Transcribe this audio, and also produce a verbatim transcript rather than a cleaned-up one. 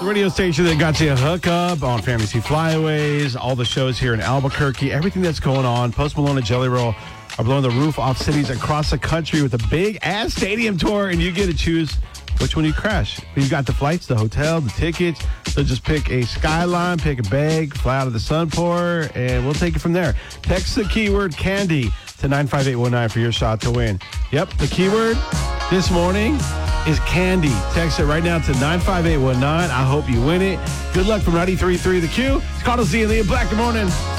radio station that got you a hookup on Fantasy Flyaways, all the shows here in Albuquerque, everything that's going on. Post Malone and Jelly Roll are blowing the roof off cities across the country with a big-ass stadium tour, and you get to choose which one you crash. You've got the flights, the hotel, the tickets. So just pick a skyline, pick a bag, fly out of the Sunport, and we'll take it from there. Text the keyword candy to nine five eight one nine for your shot to win. Yep, the keyword this morning is candy. Text it right now to nine five eight one nine. I hope you win it. Good luck from ninety-three point three The Q. It's Carlos Z and Leah Black. Good morning.